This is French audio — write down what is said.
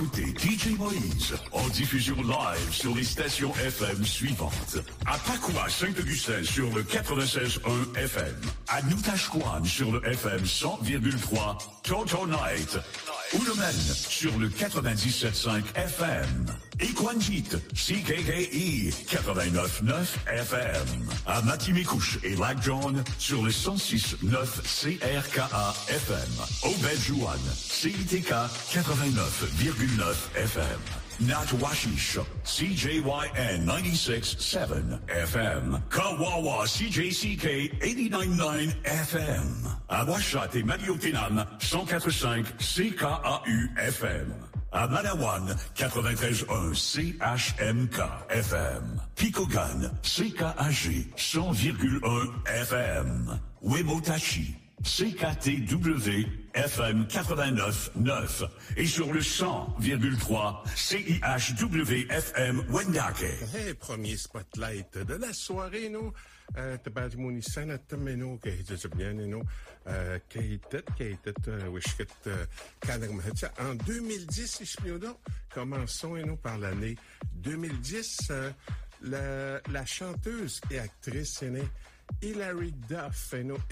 Écoutez DJ Moïse en diffusion live sur les stations FM suivantes. À Pacoua, Saint-Augustin sur le 96.1 FM. À Noutachouane sur le FM 100,3 Toto Night. Oulomen sur le 97.5 FM. Equanjit, CKKE 89.9 FM. À Matimikouche et Lac-John sur le 106.9 CRKA FM. Au Belgiouane, CITK 89,9 FM. Natwashish, CJYN 96.7 FM. Kawawa, CJCK 89.9 FM. À Ouachat et Maliotinam, 104.5 CKAU FM. À Manawan, 93.1 CHMK FM. Pikogan, CKAG, 100,1 FM. Wemotachi, CKTW, FM 89.9 et sur le 100,3 CIHW FM Wendake. Hey, premier spotlight de la soirée, nous. تبعت موني سنة تمنو كهيتت بيانينو كهيتت وشكت كان مهتة en 2010 إشبيودو. Commençons par l'année 2010. La chanteuse et actrice Hilary Duff